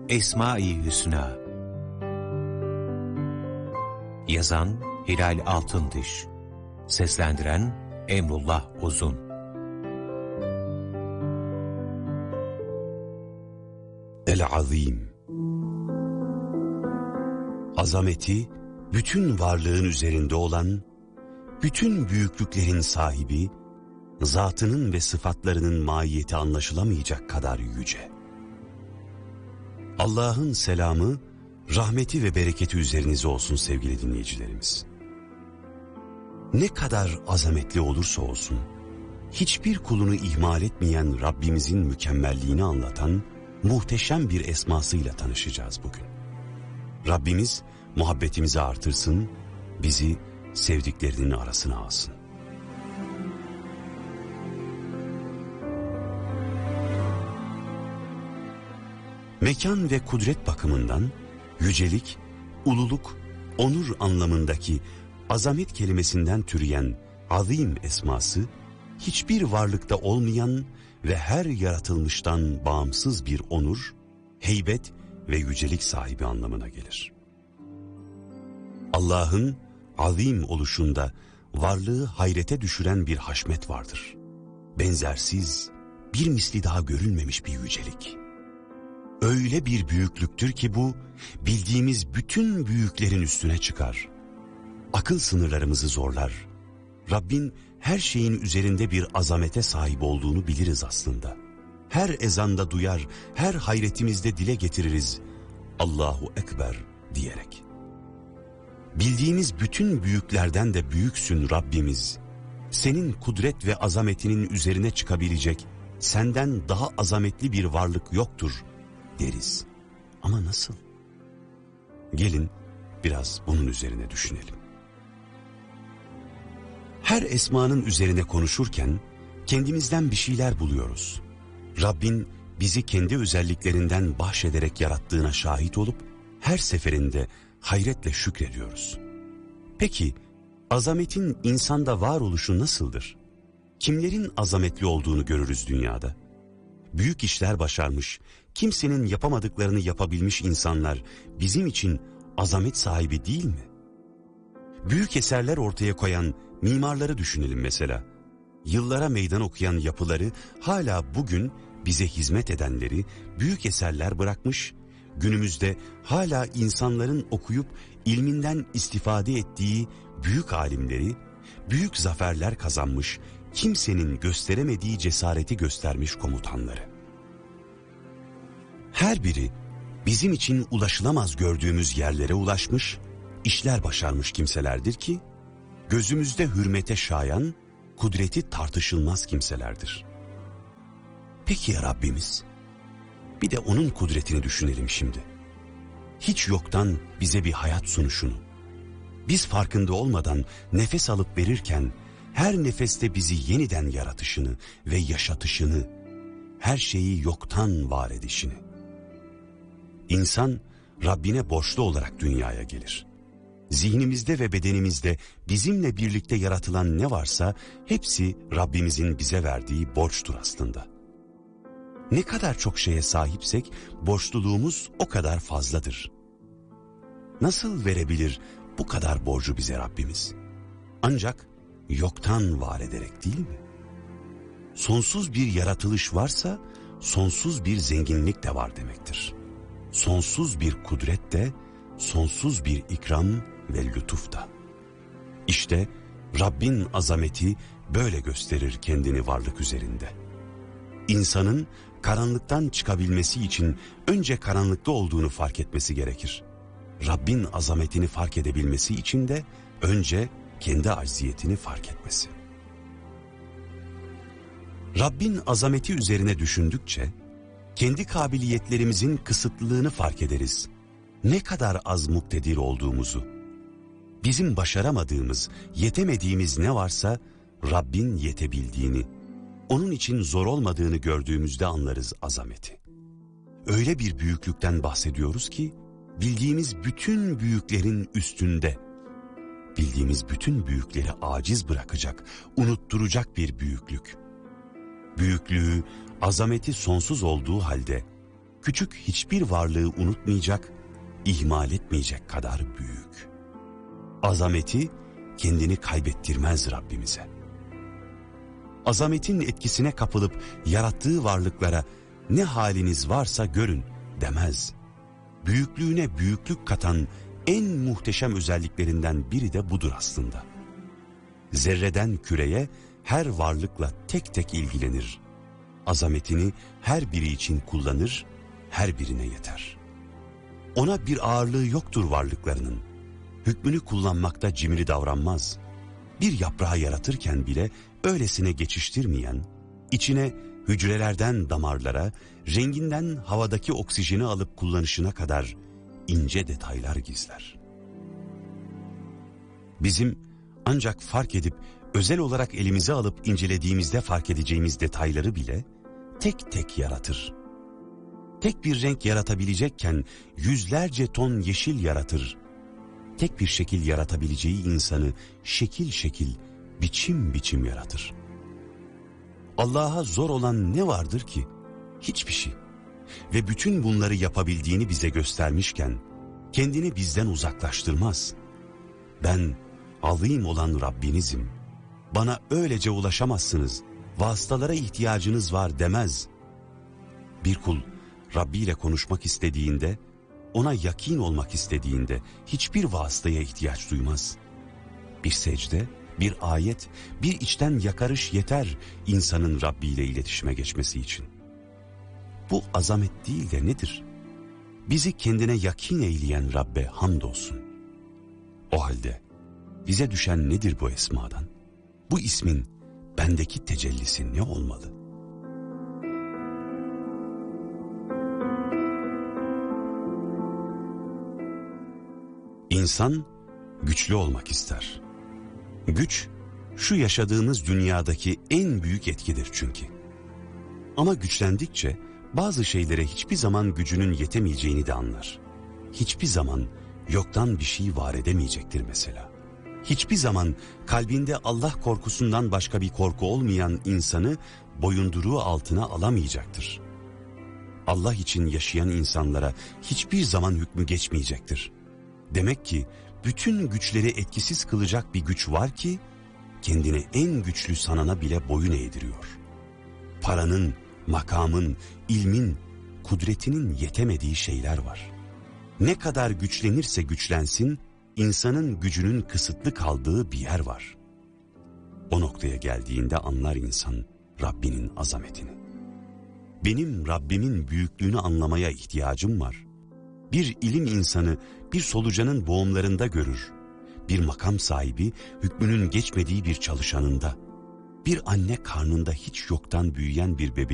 Esma-i Hüsna. Yazan Hilal Altındiş. Seslendiren Emrullah Uzun. El-Azim. Azameti, bütün varlığın üzerinde olan, bütün büyüklüklerin sahibi, zatının ve sıfatlarının mahiyeti anlaşılamayacak kadar yüce. Allah'ın selamı, rahmeti ve bereketi üzerinize olsun sevgili dinleyicilerimiz. Ne kadar azametli olursa olsun, hiçbir kulunu ihmal etmeyen Rabbimizin mükemmelliğini anlatan muhteşem bir esmasıyla tanışacağız bugün. Rabbimiz muhabbetimizi artırsın, bizi sevdiklerinin arasına alsın. Mekan ve kudret bakımından yücelik, ululuk, onur anlamındaki azamet kelimesinden türeyen azim esması, hiçbir varlıkta olmayan ve her yaratılmıştan bağımsız bir onur, heybet ve yücelik sahibi anlamına gelir. Allah'ın azim oluşunda varlığı hayrete düşüren bir haşmet vardır. Benzersiz, bir misli daha görülmemiş bir yücelik. Öyle bir büyüklüktür ki bu, bildiğimiz bütün büyüklerin üstüne çıkar. Akıl sınırlarımızı zorlar. Rabbin her şeyin üzerinde bir azamete sahip olduğunu biliriz aslında. Her ezanda duyar, her hayretimizde dile getiririz. Allahu Ekber diyerek. Bildiğimiz bütün büyüklerden de büyüksün Rabbimiz. Senin kudret ve azametinin üzerine çıkabilecek, senden daha azametli bir varlık yoktur deriz. Ama nasıl? Gelin biraz bunun üzerine düşünelim. Her esmanın üzerine konuşurken kendimizden bir şeyler buluyoruz. Rabbin bizi kendi özelliklerinden bahşederek yarattığına şahit olup her seferinde hayretle şükrediyoruz. Peki azametin insanda varoluşu nasıldır? Kimlerin azametli olduğunu görürüz dünyada? Büyük işler başarmış, kimsenin yapamadıklarını yapabilmiş insanlar bizim için azamet sahibi değil mi? Büyük eserler ortaya koyan mimarları düşünelim mesela. Yıllara meydan okuyan yapıları hala bugün bize hizmet edenleri büyük eserler bırakmış, günümüzde hala insanların okuyup ilminden istifade ettiği büyük alimleri, büyük zaferler kazanmış, kimsenin gösteremediği cesareti göstermiş komutanları. Her biri bizim için ulaşılamaz gördüğümüz yerlere ulaşmış, işler başarmış kimselerdir ki, gözümüzde hürmete şayan, kudreti tartışılmaz kimselerdir. Peki ya Rabbimiz? Bir de onun kudretini düşünelim şimdi. Hiç yoktan bize bir hayat sunuşunu, biz farkında olmadan nefes alıp verirken, her nefeste bizi yeniden yaratışını ve yaşatışını, her şeyi yoktan var edişini. İnsan, Rabbine borçlu olarak dünyaya gelir. Zihnimizde ve bedenimizde bizimle birlikte yaratılan ne varsa hepsi Rabbimizin bize verdiği borçtur aslında. Ne kadar çok şeye sahipsek borçluluğumuz o kadar fazladır. Nasıl verebilir bu kadar borcu bize Rabbimiz? Ancak yoktan var ederek değil mi? Sonsuz bir yaratılış varsa sonsuz bir zenginlik de var demektir. Sonsuz bir kudret de, sonsuz bir ikram ve lütuf da. İşte Rabbin azameti böyle gösterir kendini varlık üzerinde. İnsanın karanlıktan çıkabilmesi için önce karanlıkta olduğunu fark etmesi gerekir. Rabbin azametini fark edebilmesi için de önce kendi acziyetini fark etmesi. Rabbin azameti üzerine düşündükçe kendi kabiliyetlerimizin kısıtlılığını fark ederiz. Ne kadar az muktedir olduğumuzu. Bizim başaramadığımız, yetemediğimiz ne varsa Rabbin yetebildiğini, onun için zor olmadığını gördüğümüzde anlarız azameti. Öyle bir büyüklükten bahsediyoruz ki bildiğimiz bütün büyüklerin üstünde, bildiğimiz bütün büyükleri aciz bırakacak, unutturacak bir büyüklük. Büyüklüğü, azameti sonsuz olduğu halde küçük hiçbir varlığı unutmayacak, ihmal etmeyecek kadar büyük. Azameti kendini kaybettirmez Rabbimize. Azametin etkisine kapılıp yarattığı varlıklara ne haliniz varsa görün demez. Büyüklüğüne büyüklük katan en muhteşem özelliklerinden biri de budur aslında. Zerreden küreye her varlıkla tek tek ilgilenir. Azametini her biri için kullanır, her birine yeter. Ona bir ağırlığı yoktur varlıklarının. Hükmünü kullanmakta cimri davranmaz. Bir yaprağı yaratırken bile öylesine geçiştirmeyen, içine hücrelerden damarlara, renginden havadaki oksijeni alıp kullanışına kadar ince detaylar gizler. Bizim ancak fark edip özel olarak elimize alıp incelediğimizde fark edeceğimiz detayları bile tek tek yaratır. Tek bir renk yaratabilecekken yüzlerce ton yeşil yaratır. Tek bir şekil yaratabileceği insanı şekil şekil, biçim biçim yaratır. Allah'a zor olan ne vardır ki? Hiçbir şey. Ve bütün bunları yapabildiğini bize göstermişken kendini bizden uzaklaştırmaz. Ben azim olan Rabbinizim. Bana öylece ulaşamazsınız. Vasıtalara ihtiyacınız var demez. Bir kul Rabbi ile konuşmak istediğinde, ona yakin olmak istediğinde hiçbir vasıtaya ihtiyaç duymaz. Bir secde, bir ayet, bir içten yakarış yeter insanın Rabbi ile iletişime geçmesi için. Bu azamet değil de nedir? Bizi kendine yakin eyleyen Rabbe hamdolsun. O halde bize düşen nedir bu esmadan? Bu ismin bendeki tecellisi ne olmalı? İnsan güçlü olmak ister. Güç, şu yaşadığımız dünyadaki en büyük etkidir çünkü. Ama güçlendikçe bazı şeylere hiçbir zaman gücünün yetemeyeceğini de anlar. Hiçbir zaman yoktan bir şey var edemeyecektir mesela. Hiçbir zaman kalbinde Allah korkusundan başka bir korku olmayan insanı boyunduruğu altına alamayacaktır. Allah için yaşayan insanlara hiçbir zaman hükmü geçmeyecektir. Demek ki bütün güçleri etkisiz kılacak bir güç var ki kendini en güçlü sanana bile boyun eğdiriyor. Paranın, makamın, ilmin, kudretinin yetemediği şeyler var. Ne kadar güçlenirse güçlensin, insanın gücünün kısıtlı kaldığı bir yer var. O noktaya geldiğinde anlar insan Rabbinin azametini. Benim Rabbimin büyüklüğünü anlamaya ihtiyacım var. Bir ilim insanı bir solucanın boğumlarında görür. Bir makam sahibi hükmünün geçmediği bir çalışanında. Bir anne karnında hiç yoktan büyüyen bir bebeği